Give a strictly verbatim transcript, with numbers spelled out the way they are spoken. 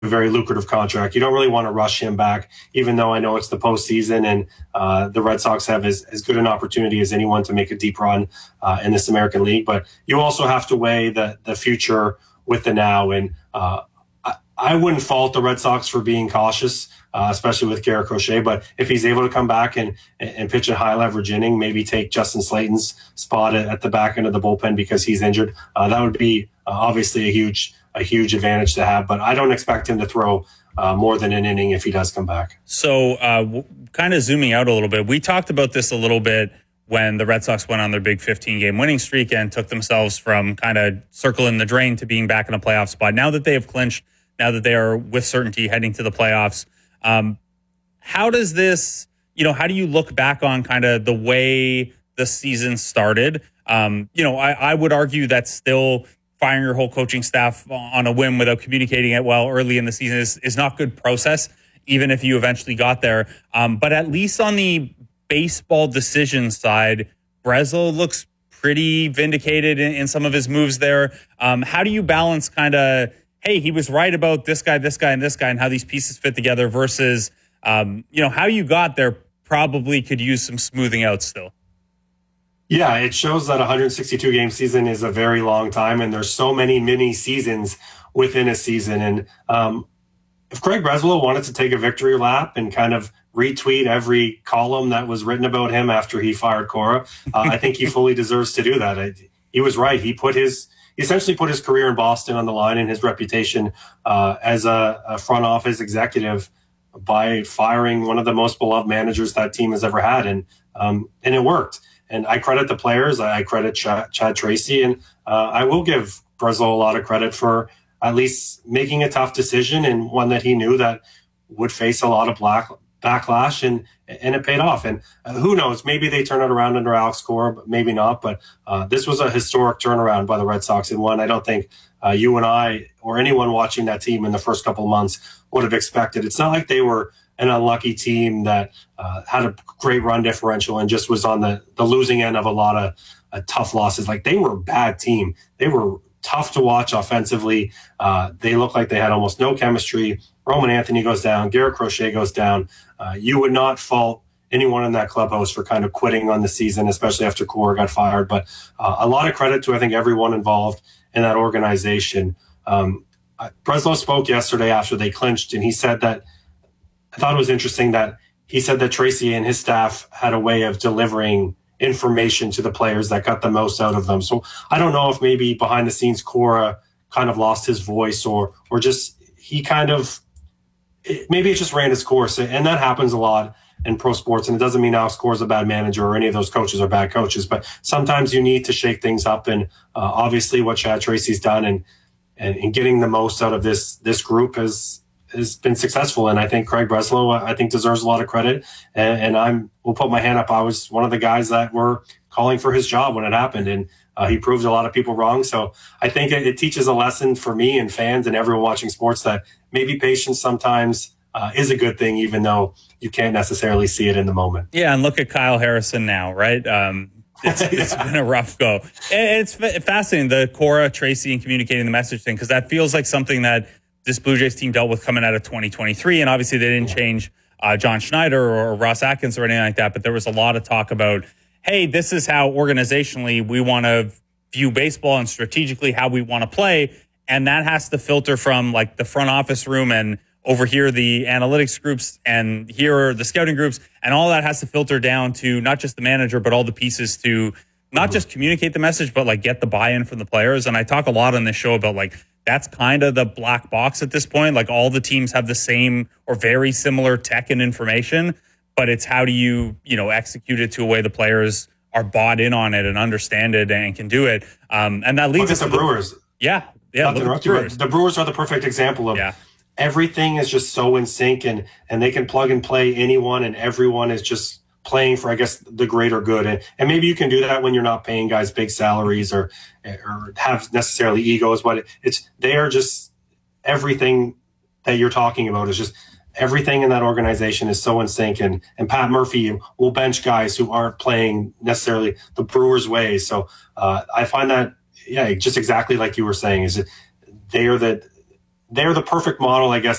a very lucrative contract. You don't really want to rush him back, even though I know it's the postseason and uh, the Red Sox have as, as good an opportunity as anyone to make a deep run uh, in this American League. But you also have to weigh the, the future with the now. And uh, I, I wouldn't fault the Red Sox for being cautious, uh, especially with Garrett Crochet. But if he's able to come back and, and pitch a high leverage inning, maybe take Justin Slayton's spot at, at the back end of the bullpen because he's injured, uh, that would be uh, obviously a huge a huge advantage to have, but I don't expect him to throw uh, more than an inning if he does come back. So uh, w- kind of zooming out a little bit, we talked about this a little bit when the Red Sox went on their big fifteen-game winning streak and took themselves from kind of circling the drain to being back in a playoff spot. Now that they have clinched, now that they are with certainty heading to the playoffs, um, how does this, you know, how do you look back on kind of the way the season started? Um, you know, I, I would argue that still firing your whole coaching staff on a whim without communicating it well early in the season is, is not good process, even if you eventually got there. Um, but at least on the baseball decision side, Breslow looks pretty vindicated in, in some of his moves there. Um, how do you balance kind of, hey, he was right about this guy, this guy, and this guy, and how these pieces fit together versus, um, you know, how you got there probably could use some smoothing out still? Yeah, it shows that a one hundred sixty-two game season is a very long time, and there's so many mini seasons within a season. And um, if Craig Breslow wanted to take a victory lap and kind of retweet every column that was written about him after he fired Cora, uh, I think he fully deserves to do that. I, he was right. He put his he essentially put his career in Boston on the line and his reputation uh, as a, a front office executive by firing one of the most beloved managers that team has ever had, and um, and it worked. And I credit the players. I credit Chad, Chad Tracy. And uh, I will give Breslow a lot of credit for at least making a tough decision and one that he knew that would face a lot of black backlash, and and it paid off. And uh, who knows, maybe they turn it around under Alex Cora, but maybe not. But uh, this was a historic turnaround by the Red Sox, and one I don't think uh, you and I or anyone watching that team in the first couple of months would have expected. It's not like they were an unlucky team that uh, had a great run differential and just was on the, the losing end of a lot of uh, tough losses. Like, they were a bad team. They were tough to watch offensively. Uh, they looked like they had almost no chemistry. Roman Anthony goes down. Garrett Crochet goes down. Uh, you would not fault anyone in that clubhouse for kind of quitting on the season, especially after Cora got fired. But uh, a lot of credit to, I think, everyone involved in that organization. Um, Breslow spoke yesterday after they clinched, and he said that I thought it was interesting that he said that Tracy and his staff had a way of delivering information to the players that got the most out of them. So I don't know if maybe behind the scenes Cora kind of lost his voice, or or just he kind of maybe it just ran its course. And that happens a lot in pro sports. And it doesn't mean Alex Cora's a bad manager or any of those coaches are bad coaches, but sometimes you need to shake things up. And uh, obviously what Chad Tracy's done and, and and getting the most out of this this group has has been successful. And I think Craig Breslow, I think, deserves a lot of credit. And, and I'm, will put my hand up. I was one of the guys that were calling for his job when it happened. And uh, he proved a lot of people wrong. So I think it, it teaches a lesson for me and fans and everyone watching sports that maybe patience sometimes uh, is a good thing, even though you can't necessarily see it in the moment. Yeah. And look at Kyle Harrison now, right? Um, it's, it's yeah. been a rough go. And it's fascinating, the Cora, Tracy, and communicating the message thing, because that feels like something that this Blue Jays team dealt with coming out of twenty twenty-three. And obviously they didn't change uh, John Schneider or Ross Atkins or anything like that. But there was a lot of talk about, hey, this is how organizationally we want to view baseball and strategically how we want to play. And that has to filter from like the front office room and over here, the analytics groups, and here are the scouting groups. And all that has to filter down to not just the manager, but all the pieces to not mm-hmm. just communicate the message, but like get the buy-in from the players. And I talk a lot on this show about like, that's kind of the black box at this point. Like, all the teams have the same or very similar tech and information, but it's how do you, you know, execute it to a way the players are bought in on it and understand it and can do it. Um, and that leads us to the Brewers. Yeah. Yeah. The Brewers. the Brewers are the perfect example of yeah. everything is just so in sync, and, and they can plug and play anyone, and everyone is just playing for, I guess, the greater good. And, and maybe you can do that when you're not paying guys big salaries or or have necessarily egos, but it's they are just everything that you're talking about is just everything in that organization is so in sync. And, and Pat Murphy will bench guys who aren't playing necessarily the Brewers way. So uh, I find that, yeah, just exactly like you were saying, is that they are the they're the perfect model, I guess,